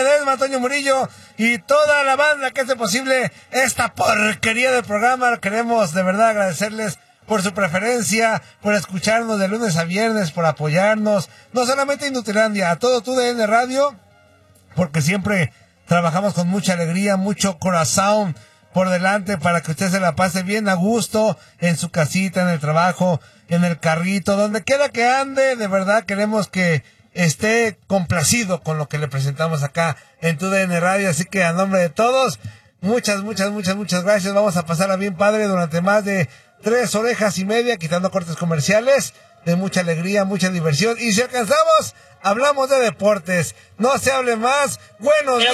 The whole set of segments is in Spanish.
Ledesma, Toño Murillo y toda la banda que hace posible esta porquería del programa. Queremos de verdad agradecerles por su preferencia, por escucharnos de lunes a viernes, por apoyarnos, no solamente en Nutilandia, a todo TUDN Radio, porque siempre trabajamos con mucha alegría, mucho corazón por delante para que usted se la pase bien a gusto en su casita, en el trabajo, en el carrito, donde quiera que ande. De verdad queremos que esté complacido con lo que le presentamos acá en TUDN Radio, así que a nombre de todos, muchas gracias. Vamos a pasarla bien padre durante más de 3 horas y media, quitando cortes comerciales, de mucha alegría, mucha diversión. Y si alcanzamos, hablamos de deportes. No se hable más. Buenos días.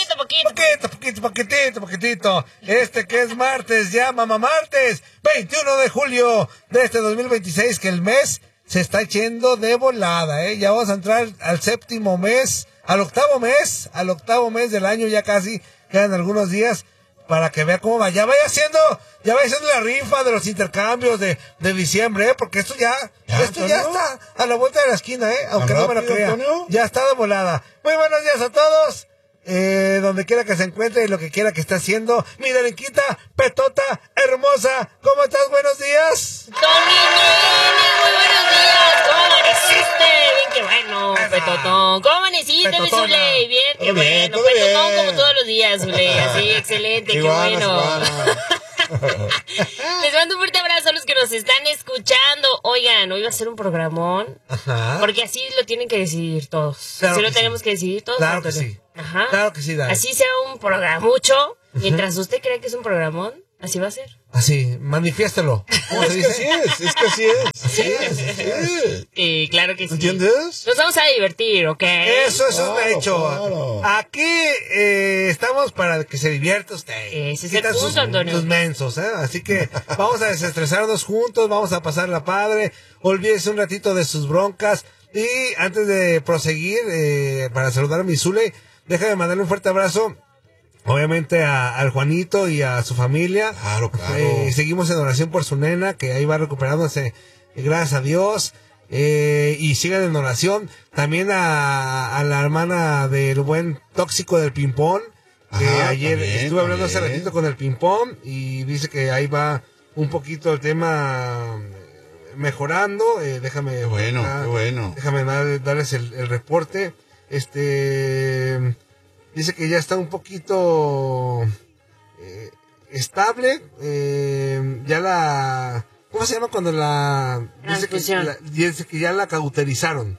Poquitito. Este que es martes, ya mamá martes, 21 de julio de este 2026, que el mes se está yendo de volada, Ya vamos a entrar al séptimo mes, al octavo mes del año, ya casi quedan algunos días. Para que vea cómo va, ya vaya haciendo la rifa de los intercambios de diciembre, porque esto ya está a la vuelta de la esquina, aunque no me lo crea, Antonio. Ya está de volada. Muy buenos días a todos, donde quiera que se encuentre y lo que quiera que esté haciendo. Mi Darinquita, Petota, hermosa, ¿cómo estás? Buenos días. Don Guillén, muy buenos días, ¿cómo amaneciste? Bien, qué bueno, Petotón. ¿Cómo amaneciste, mi Zule? Bien, qué bueno, Petotón como todos los días, Zule, así, excelente, qué bueno. Les mando un fuerte abrazo a los que nos están escuchando. Oigan, hoy va a ser un programón. Ajá. Porque así lo tienen que decidir todos. Claro, así lo tenemos que decidir todos. Claro que sí. Ajá. Claro que sí, Dani. Así sea un programucho. Mientras usted cree que es un programón, así va a ser. Así, manifiéstelo. ¿Cómo se dice? Es que así es. Sí, claro que sí. ¿Entiendes? Nos vamos a divertir, ¿ok? Eso es un hecho. Claro. Aquí estamos para que se divierta usted. Ese es el punto, Antonio. Sus mensos, Así que vamos a desestresarnos juntos, vamos a pasarla padre. Olvídese un ratito de sus broncas. Y antes de proseguir, para saludar a mi Zule, déjame mandarle un fuerte abrazo. Obviamente al Juanito y a su familia. Claro. Seguimos en oración por su nena, que ahí va recuperándose, gracias a Dios. Y sigan en oración. También a la hermana del buen tóxico del Pimpón, que ayer estuve hablando hace ratito con el Pimpón, y dice que ahí va un poquito el tema mejorando. Déjame. Qué bueno. Déjame darles el reporte. Dice que ya está un poquito estable. ¿Cómo se llama cuando dice que ya la cauterizaron.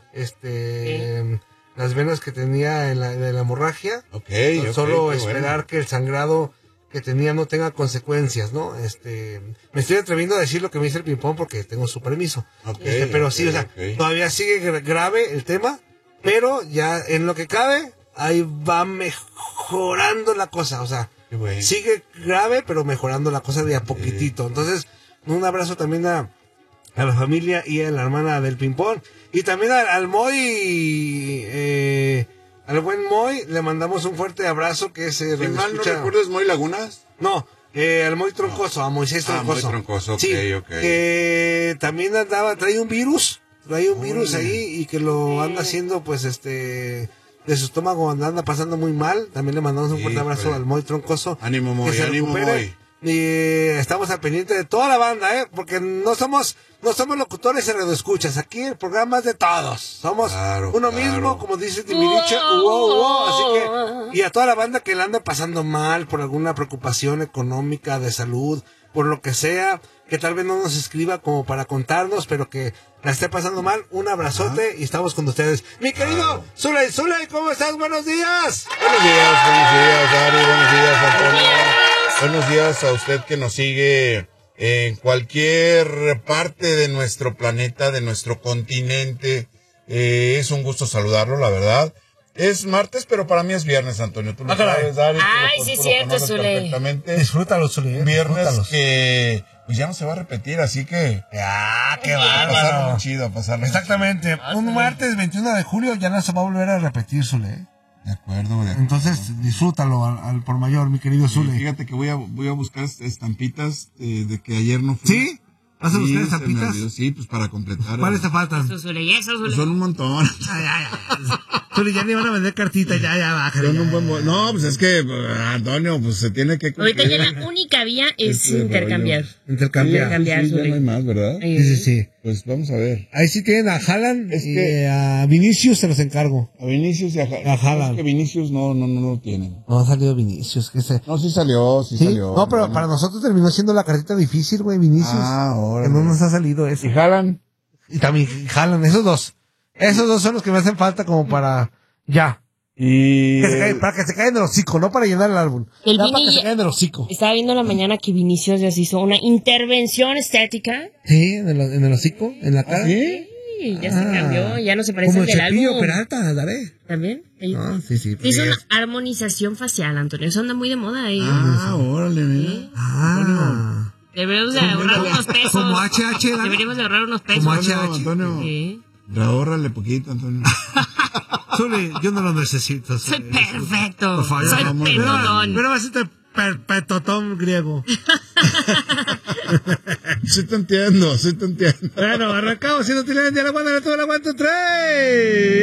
Las venas que tenía de la hemorragia. Solo esperar que el sangrado que tenía no tenga consecuencias, ¿no? Me estoy atreviendo a decir lo que me dice el Pimpón porque tengo su permiso. Pero sí, o sea, todavía sigue grave el tema, pero ya en lo que cabe, ahí va mejorando la cosa, o sea, sigue grave, pero mejorando la cosa de a poquitito. Entonces, un abrazo también a la familia y a la hermana del Pimpón. Y también al Moy, al buen Moy, le mandamos un fuerte abrazo, que se Si mal no recuerdas, Moy Lagunas. No, al Moy Troncoso, a Moisés Troncoso. Moy Troncoso, sí, que también trae un virus ahí, y que lo anda haciendo, pues, de su estómago anda pasando muy mal. También le mandamos un fuerte abrazo al Moy Troncoso. Ánimo, Moy, Moy. Y estamos al pendiente de toda la banda, porque no somos locutores y radioescuchas. Aquí el programa es de todos. Somos uno mismo, como dice Timbiriche. Así que, y a toda la banda que la anda pasando mal por alguna preocupación económica, de salud, por lo que sea, que tal vez no nos escriba como para contarnos, pero que la esté pasando mal, un abrazote y estamos con ustedes. Mi querido Zule, ¿cómo estás? Buenos días. Buenos días, Dari, buenos días, Antonio. Buenos días a usted que nos sigue en cualquier parte de nuestro planeta, de nuestro continente. Es un gusto saludarlo, la verdad. Es martes, pero para mí es viernes, Antonio. Tú lo sabes, Dari. Ay, sí, cierto, Zule. Disfrútalo, Zule. Un viernes que pues ya no se va a repetir, así que... ¡Qué bárbaro! Pasarlo muy chido, pasarlo. Exactamente. Un martes 21 de julio ya no se va a volver a repetir, Zule. De acuerdo. Entonces, disfrútalo al por mayor, mi querido Zule. Fíjate que voy a buscar estampitas de que ayer no fui. ¿Sí? ¿Vas a buscar estampitas? Sí, pues para completar. ¿Cuáles te faltan? Eso, Zuli, eso, Zuli. Son un montón. Zuli, ya ni van a vender cartitas, ya, bájale. No, pues es que, Antonio, pues se tiene que cumplir. Ahorita ya la única vía es intercambiar. Intercambiar. Sí, ya no hay más, ¿verdad? Sí. Pues vamos a ver. Ahí sí tienen a Haaland Es y que- a Vinicius se los encargo. A Vinicius y a Haaland. Es que Vinicius no lo tienen. No ha salido Vinicius, que se... No, sí salió. ¿Sí? No, pero para nosotros terminó siendo la cartita difícil, güey, Vinicius. Ahora. Que no nos ha salido eso. ¿Y Haaland? Y también Haaland, esos dos. Esos dos son los que me hacen falta como para... Ya. Y... Para que se caigan del hocico, no para llenar el álbum. El Ya para Vini que se ya- caigan del hocico. Estaba viendo en la mañana que Vinicius ya se hizo una intervención estética. Sí, en el hocico, en la cara. ¿Sí? Sí, ya se cambió, ya no se parece Como al el del Cepillo álbum. Peralta, daré. ¿También? No, sí. Hizo pues, una armonización facial, Antonio. Eso anda muy de moda ahí. Órale, mira. Deberíamos de ahorrar unos pesos. Como HH, ¿verdad? Deberíamos de ahorrar unos pesos. Como Antonio. Sí. Ahórrale poquito, Antonio. Zuli, yo no lo necesito. Soy perfecto. Por favor, Soy vamos, petotón. Pero vas a ser petotón griego. Sí te entiendo. Bueno, arrancamos. Si no te ya la aguanta, tú la aguanto 3.